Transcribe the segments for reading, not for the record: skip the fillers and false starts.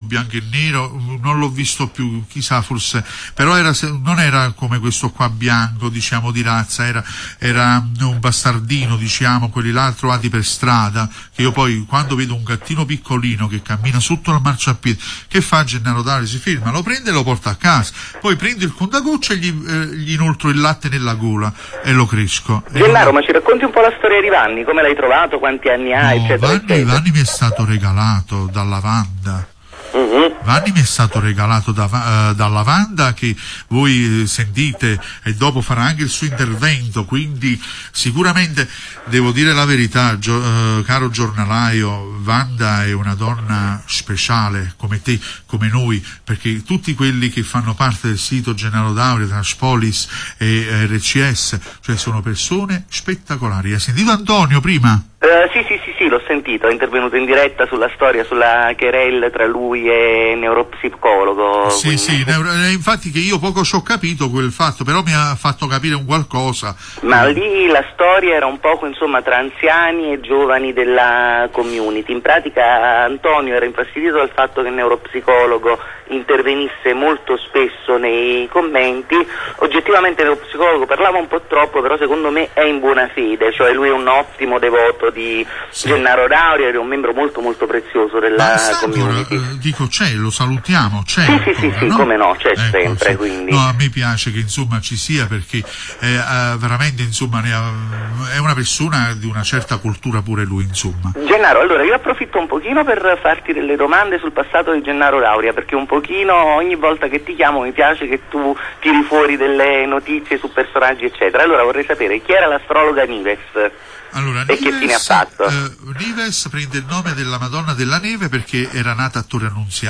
bianco e nero, non l'ho visto più, chissà, forse, però non era come questo qua bianco, diciamo, di razza, era un bastardino, diciamo, quelli là trovati per strada, che io poi quando vedo un gattino piccolino che cammina sotto il marciapiede, che fa Gennaro Dauria? Si ferma, lo prende e lo porta a casa, poi prendo il contagocce e gli inoltro il latte nella gola e lo cresco. Gennaro, ma ci racconti un po' la storia di Vanni, come l'hai trovato, quanti anni ha, eccetera, eccetera. Vanni mi è stato regalato dalla Wanda. Vanni mi è stato regalato dalla Wanda, che voi sentite, e dopo farà anche il suo intervento, quindi sicuramente devo dire la verità, caro giornalaio, Wanda è una donna speciale come te, come noi, perché tutti quelli che fanno parte del sito Gennaro Dauria, Transpolis e RCS, cioè sono persone spettacolari. Hai sentito Antonio prima? Sì, l'ho sentito, è intervenuto in diretta sulla storia, sulla querelle tra lui e neuropsicologo. Sì, infatti che io poco ci ho capito quel fatto, però mi ha fatto capire un qualcosa. Ma lì la storia era un poco, insomma, tra anziani e giovani della community. In pratica Antonio era infastidito dal fatto che il neuropsicologo intervenisse molto spesso nei commenti. Oggettivamente il neuropsicologo parlava un po' troppo, però secondo me è in buona fede, cioè lui è un ottimo devoto di Gennaro Dauria, era un membro molto molto prezioso della community. Ancora, dico, lo salutiamo, c'è sì, ancora, no? Come no, c'è sempre, sì. quindi. No, a me piace che insomma ci sia, perché veramente insomma è una persona di una certa cultura pure lui, insomma. Gennaro, allora io approfitto un pochino per farti delle domande sul passato di Gennaro Dauria, perché un pochino ogni volta che ti chiamo mi piace che tu tiri fuori delle notizie su personaggi eccetera. Allora vorrei sapere chi era l'astrologa Nives. Allora, e che fine ha fatto? Nives prende il nome della Madonna della Neve perché è nata a Torre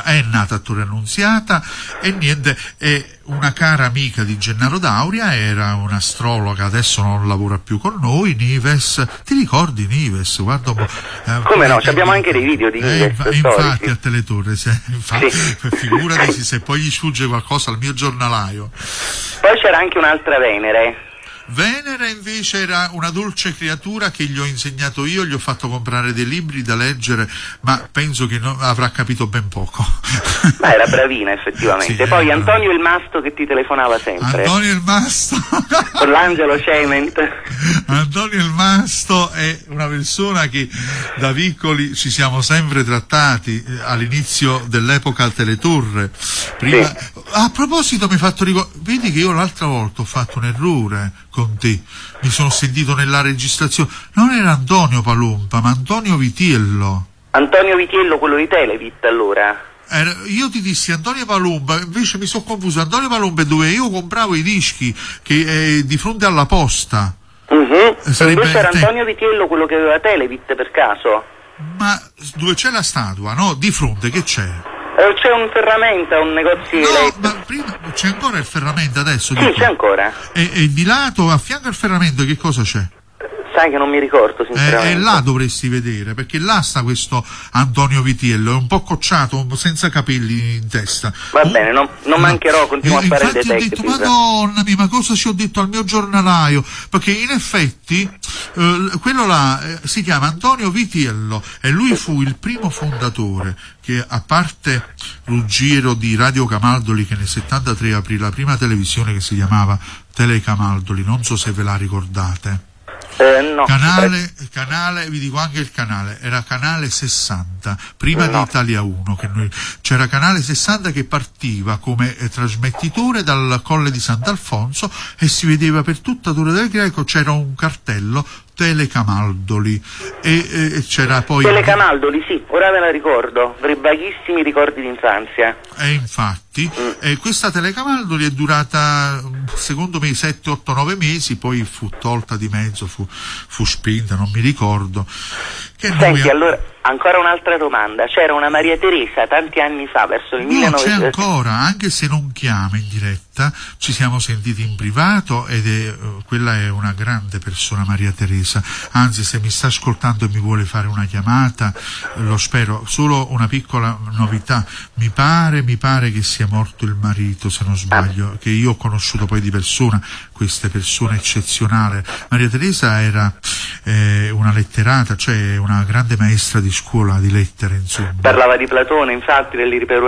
Annunziata e niente, è una cara amica di Gennaro Dauria, era un'astrologa, adesso non lavora più con noi. Nives, ti ricordi Nives? Guarda un po', come no, abbiamo anche dei video di Nives infatti a Teletorre, figurati se poi gli sfugge qualcosa al mio giornalaio. Poi c'era anche un'altra Venere invece era una dolce creatura che gli ho insegnato io, gli ho fatto comprare dei libri da leggere, ma penso che avrà capito ben poco. Ma era bravina effettivamente. Poi Antonio il Masto che ti telefonava sempre. Antonio il Masto con l'Angelo Cement. Antonio il Masto è una persona che da piccoli ci siamo sempre trattati, all'inizio dell'epoca Teletorre. Prima, a proposito mi hai fatto ricordare, vedi che io l'altra volta ho fatto un errore con te, mi sono sentito nella registrazione, non era Antonio Palumpa ma Antonio Vitiello. Antonio Vitiello, quello di Televit, allora? Io ti dissi Antonio Palumba, invece mi sono confuso. Antonio Palumba è dove io compravo i dischi, che è di fronte alla posta. Invece era Antonio Vitiello quello che aveva Televit, per caso? Ma dove c'è la statua, no? Di fronte che c'è? C'è un ferramenta, un negozio ma prima c'è ancora il ferramenta adesso? Sì, c'è ancora. E di lato, a fianco al ferramenta, che cosa c'è? Sai che non mi ricordo sinceramente. E là dovresti vedere, perché là sta questo Antonio Vitiello, è un po' cocciato, senza capelli in testa. Va bene, non mancherò, continuo a fare il detective. Infatti ho detto, madonna mia, ma cosa ci ho detto al mio giornalaio? Perché in effetti quello là si chiama Antonio Vitiello e lui fu il primo fondatore che, a parte Ruggiero di Radio Camaldoli, che nel 73 aprì la prima televisione che si chiamava Telecamaldoli, non so se ve la ricordate. No. Canale, vi dico anche il canale, era Canale 60, prima di Italia 1, c'era Canale 60 che partiva come trasmettitore dal Colle di Sant'Alfonso e si vedeva per tutta Torre del Greco, c'era un cartello Telecamaldoli e c'era poi Telecamaldoli, sì, ora me la ricordo, avrei vaghissimi ricordi d'infanzia. E infatti questa Telecamaldoli è durata secondo me 7, 8, 9 mesi, poi fu tolta di mezzo, fu spenta, non mi ricordo. Senti, allora ancora un'altra domanda, c'era una Maria Teresa tanti anni fa, verso il 1900. C'è ancora, anche se non chiama in diretta, ci siamo sentiti in privato ed quella è una grande persona, Maria Teresa, anzi se mi sta ascoltando e mi vuole fare una chiamata, lo spero. Solo una piccola novità, mi pare che sia morto il marito, se non sbaglio, che io ho conosciuto poi di persona, queste persone eccezionali. Maria Teresa era una letterata, cioè una grande maestra di scuola di lettere, insomma. Parlava di Platone, infatti,